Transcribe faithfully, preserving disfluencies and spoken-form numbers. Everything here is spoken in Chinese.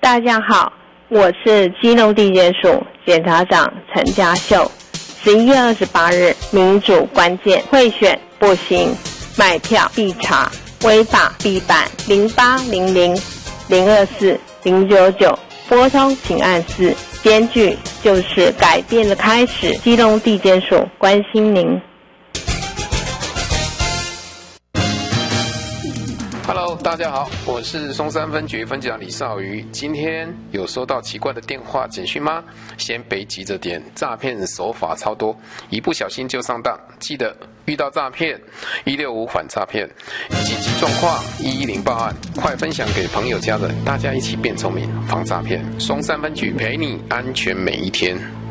大家好，我是基隆地检署检察长陈家秀。十一月二十八日，民主关键贿选不行，买票必查，违法必办。零八零零零二四零九九拨通请按四。检举就是改变的开始。基隆地检署关心您。 Hello， 大家好，我是松山分局分局长李少瑜。今天有收到奇怪的电话简讯吗？先别急着点，诈骗手法超多，一不小心就上当。记得遇到诈骗，一六五反诈骗，紧急状况一一零报案，快分享给朋友家人，大家一起变聪明，防诈骗。松山分局陪你安全每一天。